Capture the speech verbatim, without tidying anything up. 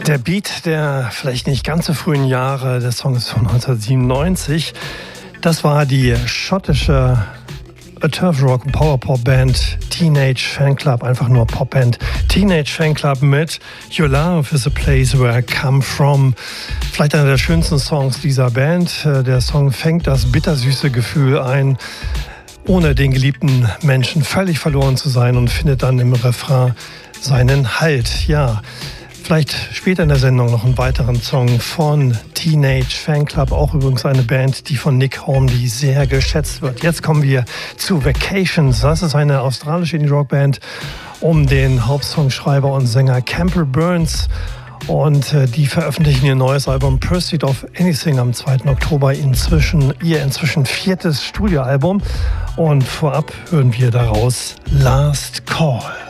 Der Beat der vielleicht nicht ganz so frühen Jahre, der Song ist von neunzehnhundertsiebenundneunzig. Das war die schottische A Turf Rock Power Pop Band Teenage Fanclub, einfach nur Popband Teenage Fanclub mit Your Love is a Place Where I Come From. Vielleicht einer der schönsten Songs dieser Band. Der Song fängt das bittersüße Gefühl ein, ohne den geliebten Menschen völlig verloren zu sein, und findet dann im Refrain seinen Halt. Ja, vielleicht später in der Sendung noch einen weiteren Song von Teenage Fanclub, auch übrigens eine Band, die von Nick Hornby sehr geschätzt wird. Jetzt kommen wir zu Vacations. Das ist eine australische Indie-Rock-Band um den Hauptsongschreiber und Sänger Campbell Burns. Und äh, die veröffentlichen ihr neues Album Pursuit of Anything am zweiten Oktober. Inzwischen, ihr inzwischen viertes Studioalbum. Und vorab hören wir daraus Last Call.